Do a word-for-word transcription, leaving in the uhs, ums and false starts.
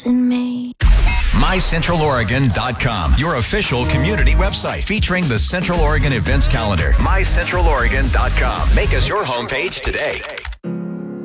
in me. my central oregon dot com, your official community website featuring the Central Oregon events calendar. my central oregon dot com. Make us your homepage today.